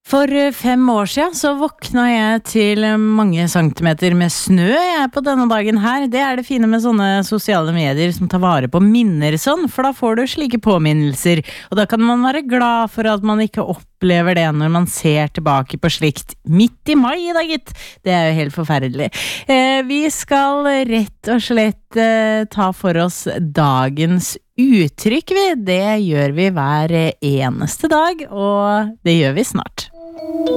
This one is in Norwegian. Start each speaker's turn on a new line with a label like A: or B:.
A: For 5 år siden så våkna jeg til mange centimeter med snø jeg på denne dagen her. Det det fine med sånne sosiale medier som tar vare på minner sånn, for da får du slike påminnelser. Og da kan man være glad for at man ikke opplever det når man ser tilbake på slikt midt i mai da, gitt. Det jo helt forferdelig. Vi skal rett og slett ta for oss dagens uttrykk, det gjør vi hver eneste dag, og det gjør vi snart.